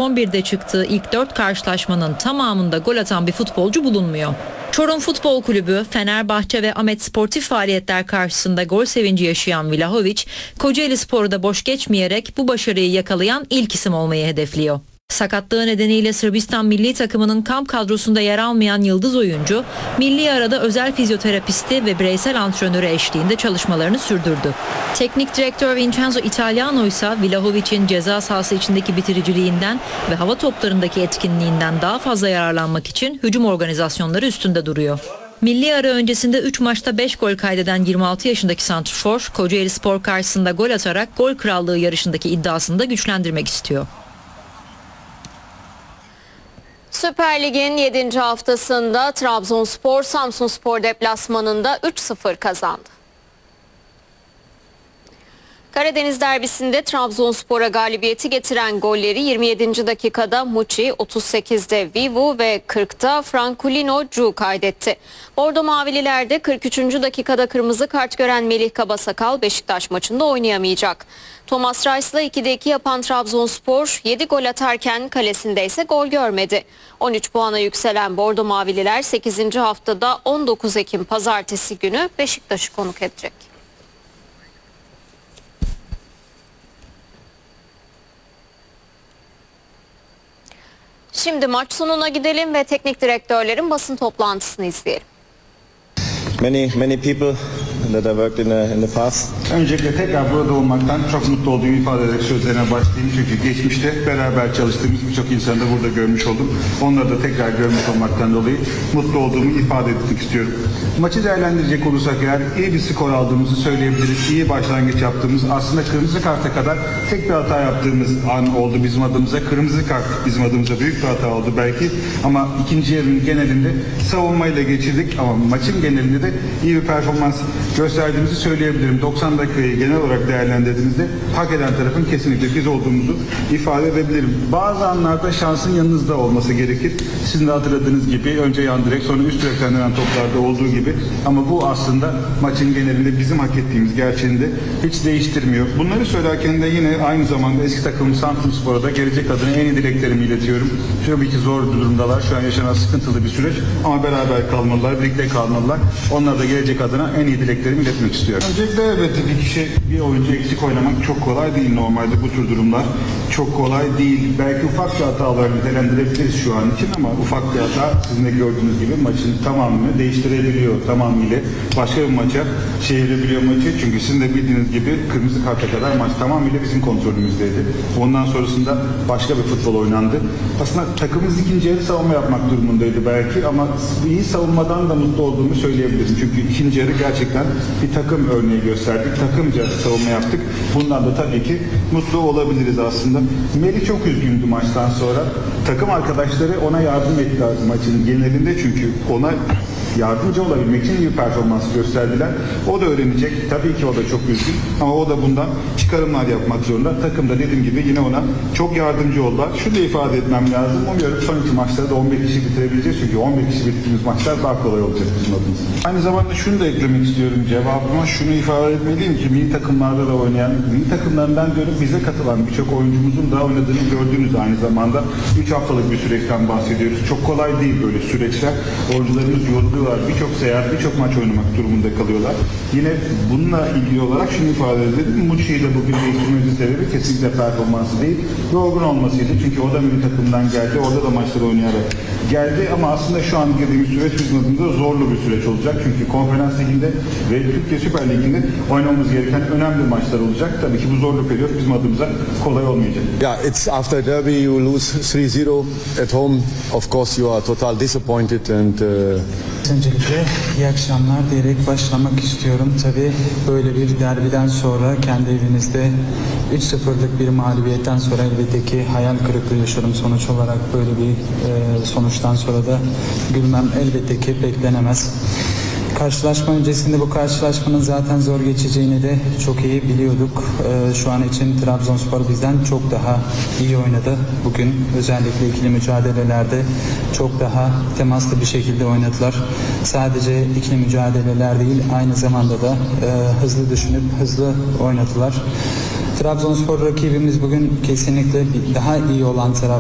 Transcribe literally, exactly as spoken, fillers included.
on birde çıktığı ilk dört karşılaşmanın tamamında gol atan bir futbolcu bulunmuyor. Çorum Futbol Kulübü, Fenerbahçe ve Ahmet sportif faaliyetler karşısında gol sevinci yaşayan Vlahovic, Kocaelispor'u da boş geçmeyerek bu başarıyı yakalayan ilk isim olmayı hedefliyor. Sakatlığı nedeniyle Sırbistan milli takımının kamp kadrosunda yer almayan yıldız oyuncu, milli arada özel fizyoterapisti ve bireysel antrenörü eşliğinde çalışmalarını sürdürdü. Teknik direktör Vincenzo Italiano ise Vlahovic'in ceza sahası içindeki bitiriciliğinden ve hava toplarındaki etkinliğinden daha fazla yararlanmak için hücum organizasyonları üstünde duruyor. Milli ara öncesinde üç maçta beş gol kaydeden yirmi altı yaşındaki santrfor, Kocaelispor karşısında gol atarak gol krallığı yarışındaki iddiasını da güçlendirmek istiyor. Süper Lig'in yedinci haftasında Trabzonspor Samsunspor deplasmanında üç sıfır kazandı. Karadeniz derbisinde Trabzonspor'a galibiyeti getiren golleri yirmi yedinci dakikada Muçi, otuz sekizde Vivu ve kırkta Franculino Cu kaydetti. Bordo Mavililerde kırk üçüncü dakikada kırmızı kart gören Melih Kabasakal Beşiktaş maçında oynayamayacak. Thomas Reis'la ikide iki yapan Trabzonspor yedi gol atarken kalesinde ise gol görmedi. on üç puana yükselen Bordo Mavililer sekizinci haftada on dokuz Ekim pazartesi günü Beşiktaş'ı konuk edecek. Şimdi maç sonuna gidelim ve teknik direktörlerin basın toplantısını izleyelim. Many many people that I worked in the, in the past. Öncelikle tekrar burada olmaktan çok mutlu olduğumu ifade ederek sözlerine başlayayım. Çünkü geçmişte beraber çalıştığımız birçok insanı da burada görmüş oldum. Onları da tekrar görmüş olmaktan dolayı mutlu olduğumu ifade etmek istiyorum. Maçı değerlendirecek olursak eğer iyi bir skor aldığımızı söyleyebiliriz. İyi başlangıç yaptığımız, aslında kırmızı karta kadar tek bir hata yaptığımız an oldu bizim adımıza. Kırmızı kart bizim adımıza büyük bir hata oldu belki. Ama ikinci yarının genelinde savunmayla geçirdik. Ama maçın genelinde de iyi bir performans gösterdiğimizi söyleyebilirim. doksan dakikayı genel olarak değerlendirdiğimizde hak eden tarafın kesinlikle biz olduğumuzu ifade edebilirim. Bazı anlarda şansın yanınızda olması gerekir. Sizin de hatırladığınız gibi önce yan direk sonra üst direkten dönen toplarda olduğu gibi. Ama bu aslında maçın genelinde bizim hak ettiğimiz gerçeğini de hiç değiştirmiyor. Bunları söylerken de yine aynı zamanda eski takımım Samsunspor'a da gelecek adına en iyi dileklerimi iletiyorum. Tabii ki zor durumdalar. Şu an yaşanan sıkıntılı bir süreç. Ama beraber kalmalılar, birlikte kalmalılar. Onlar da gelecek adına en iyi dileklerimi iletmek istiyorum. Öncelikle elbette bir kişi, bir oyuncu eksik oynamak çok kolay değil normalde bu tür durumlar. Çok kolay değil. Belki ufak bir hata olarak nitelendirebiliriz şu an için ama ufak bir hata sizin de gördüğünüz gibi maçın tamamını değiştirebiliyor tamamıyla. Başka bir maça çevirebiliyor maçı. Çünkü sizin de bildiğiniz gibi kırmızı karta kadar maç tamamıyla bizim kontrolümüzdeydi. Ondan sonrasında başka bir futbol oynandı. Aslında takımımız ikinci yarı savunma yapmak durumundaydı belki ama iyi savunmadan da mutlu olduğumu söyleyebilirim. Çünkü ikinci yarı gerçekten bir takım örneği gösterdik. Takımca savunma yaptık. Bundan da tabii ki mutlu olabiliriz aslında. Melih çok üzgündü maçtan sonra. Takım arkadaşları ona yardım etti maçın genelinde çünkü ona yardımcı olabilmek için iyi bir performans gösterdiler. O da öğrenecek. Tabii ki o da çok üzgün ama o da bundan çıkarımlar yapmak zorunda. Takım da dediğim gibi yine ona çok yardımcı oldular. Şunu da ifade etmem lazım. Umuyorum son iki maçta da on bir kişi bitirebileceğiz. Çünkü on bir kişi bitirdiğimiz maçlar daha kolay olacak bizim adımıza. Aynı zamanda şunu da eklemek istiyorum cevabıma. Şunu ifade etmeliyim ki milli takımlarda da oynayan, milli takımlarından diyorum bize katılan birçok oyuncumuzun da oynadığını gördüğünüz aynı zamanda üç haftalık bir süreçten bahsediyoruz. Çok kolay değil böyle süreçler. Oyuncularımız yoruluyor. Birçok seyahat, birçok maç oynamak durumunda kalıyorlar. Yine bununla ilgili olarak şunu ifade edelim. Muçi'yi de bugün değiştirmemizin sebebi kesinlikle performansı değil, yorgun olmasıydı. Çünkü o da milli takımdan geldi, orada da maçları oynayarak geldi. Ama aslında şu an girdiğimiz süreç bizim adımıza zorlu bir süreç olacak. Çünkü Konferans Ligi'nde ve Türkiye Süper Ligi'nde oynamamız gereken önemli maçlar olacak. Tabii ki bu zorlu periyot bizim adımıza kolay olmayacak. Yeah, it's after derby you lose three zero at home. Of course you are total disappointed and uh... Öncelikle iyi akşamlar diyerek başlamak istiyorum. Tabii böyle bir derbiden sonra kendi evinizde üç sıfırlık bir mağlubiyetten sonra elbette ki hayal kırıklığı yaşıyorum sonuç olarak. Böyle bir e, sonuçtan sonra da gülmem elbette ki beklenemez. Karşılaşma öncesinde bu karşılaşmanın zaten zor geçeceğini de çok iyi biliyorduk. Ee, şu an için Trabzonspor bizden çok daha iyi oynadı. Bugün özellikle ikili mücadelelerde çok daha temaslı bir şekilde oynadılar. Sadece ikili mücadeleler değil, aynı zamanda da e, hızlı düşünüp hızlı oynadılar. Trabzonspor rakibimiz bugün kesinlikle daha iyi olan taraf.